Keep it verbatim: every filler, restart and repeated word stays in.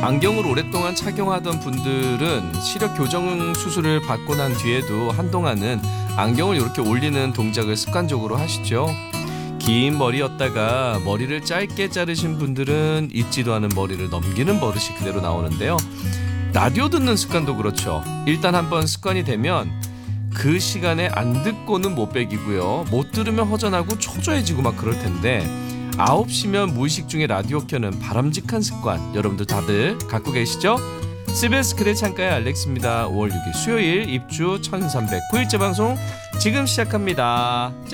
안경을 오랫동안 착용하던 분들은 시력 교정 수술을 받고 난 뒤에도 한동안은 안경을 이렇게 올리는 동작을 습관적으로 하시죠. 긴 머리였다가 머리를 짧게 자르신 분들은 있지도 않은 머리를 넘기는 버릇이 그대로 나오는데요. 라디오 듣는 습관도 그렇죠. 일단 한번 습관이 되면 그 시간에 안 듣고는 못 빼기고요. 못 들으면 허전하고 초조해지고 막 그럴 텐데 아홉 시면 무의식 중에 라디오 켜는 바람직한 습관 여러분들 다들 갖고 계시죠? 씨비에스 그대 창가의 알렉스입니다. 오월 육일 수요일 입주 천삼백구 일째 방송 지금 시작합니다.